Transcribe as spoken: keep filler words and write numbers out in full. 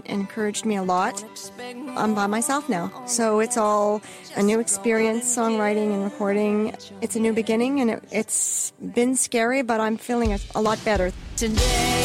and encouraged me a lot. I'm by myself now. So it's all a new experience, songwriting and recording. It's a new beginning, and it, it's been scary, but I'm feeling a, a lot better. Today